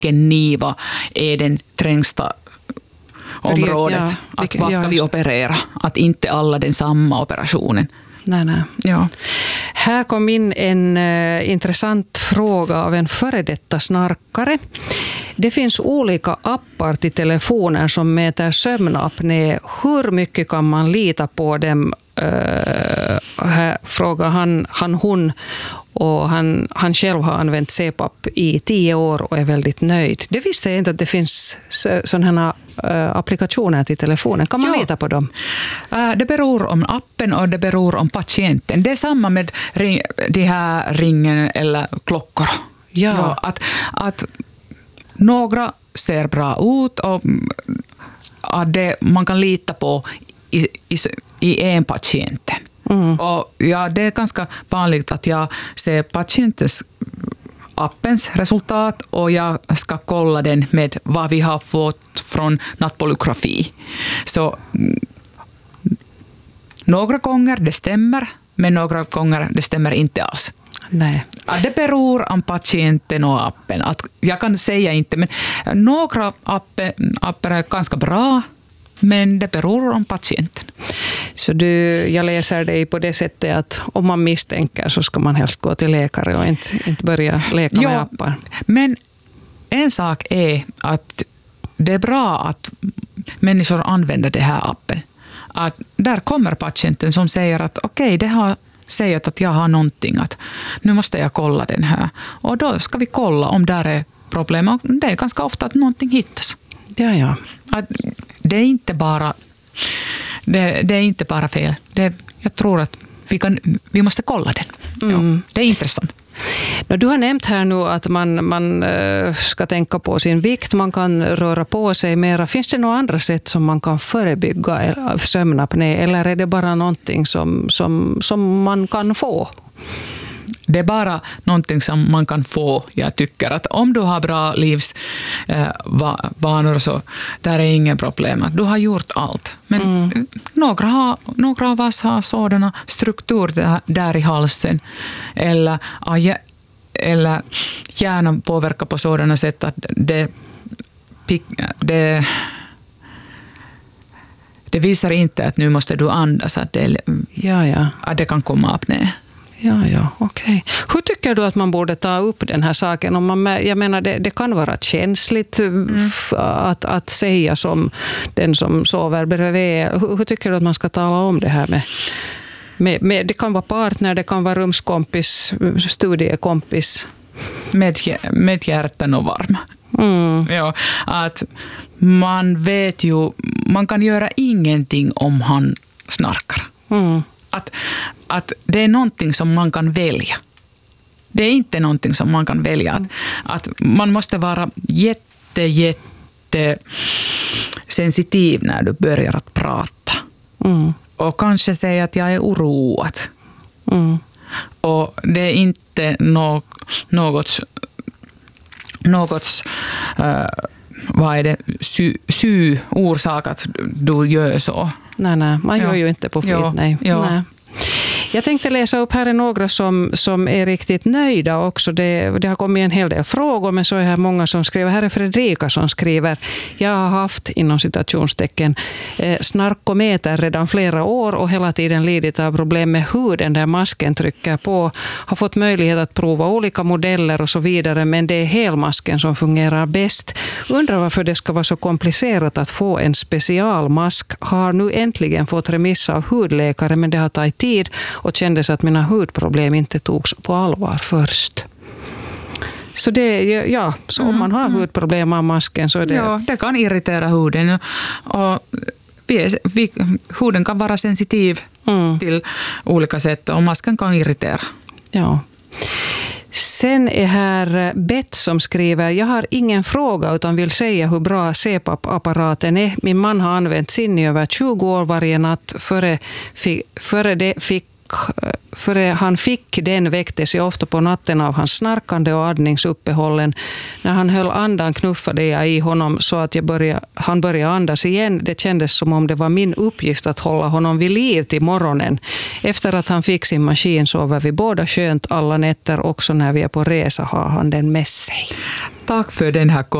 vilken niva är den trängsta området. Vad ska vi operera? Att inte alla den samma operationen. Nej. Ja. Här kom in en intressant fråga av en före detta snarkare. Det finns olika appar till telefonen som mäter sömnapné. Hur mycket kan man lita på dem? Här frågar hon. Och han själv har använt CPAP i 10 år och är väldigt nöjd. Det visste jag inte att det finns sådana applikationer till telefonen. Kan man lita på dem? Det beror om appen och det beror om patienten. Det är samma med de här ringen eller klockor. Ja. Att några ser bra ut och att man kan lita på i en patienten. Och det är ganska vanligt att jag ser patientens appens resultat och jag ska kolla den med vad vi har fått från nattpolygrafi. Så några gånger det stämmer, men några gånger det stämmer inte alls. Nej. Det beror om patienten och appen. Att jag kan säga inte, men några appar är ganska bra, men det beror om patienten. Så jag läser dig på det sättet att om man misstänker så ska man helst gå till läkare och inte börja leka med appar. Men en sak är att det är bra att människor använder det här appen. Att där kommer patienten som säger att okej, det har sagt att jag har någonting, att nu måste jag kolla den här. Och då ska vi kolla om där är problem. Och det är ganska ofta att någonting hittas. Ja. Att det är inte bara fel. Jag tror att vi måste kolla den. Ja, det är intressant. Du har nämnt här nu att man ska tänka på sin vikt, man kan röra på sig mera. Finns det några andra sätt som man kan förebygga sömnapné, eller är det bara någonting som man kan få? Det är bara någonting som man kan få. Jag tycker att om du har bra livsvanor så där är ingen problem. Du har gjort allt. Men några av oss har sådana strukturer där i halsen. Eller hjärnan påverkar på sådana sätt att det visar inte att nu måste du andas. Att det kan komma apné. Ja, okej. Hur tycker du att man borde ta upp den här saken? Jag menar, det kan vara känsligt att säga som den som sover bredvid. Hur tycker du att man ska tala om det här med det kan vara partner, det kan vara rumskompis, studiekompis? Med hjärtan och varma. Ja, att man vet ju, man kan göra ingenting om han snarkar. Att det är någonting som man kan välja. Det är inte någonting som man kan välja. Att man måste vara jätte sensitiv när du börjar att prata. Och kanske säga att jag är oroad. Och det är inte något vad är det, orsak att du gör så. Nej, man gör ju inte på flit. Nej. Jag tänkte läsa upp här några som är riktigt nöjda också. Det har kommit en hel del frågor, men så är här många som skriver. Här är Fredrika som skriver: jag har haft inom citationstecken snarkometer redan flera år och hela tiden lidit av problem med huden där masken trycker på. Har fått möjlighet att prova olika modeller och så vidare, men det är helmasken som fungerar bäst. Undrar varför det ska vara så komplicerat att få en specialmask. Har nu äntligen fått remiss av hudläkare, men det har tagit tid och kändes att mina hudproblem inte togs på allvar först. Så så om man har hudproblem av masken så är det... Ja, det kan irritera huden. Och huden kan vara sensitiv till olika sätt och masken kan irritera. Ja. Sen är här Bett som skriver: jag har ingen fråga utan vill säga hur bra CPAP-apparaten är. Min man har använt sin i över 20 år varje natt. Före det fick före han fick den väcktes jag ofta på natten av hans snarkande och andningsuppehållen. När han höll andan knuffade jag i honom så att han började andas igen. Det kändes som om det var min uppgift att hålla honom vid liv till morgonen. Efter att han fick sin maskin sover vi båda skönt alla nätter. Också när vi är på resa har han den med sig. Tack för den här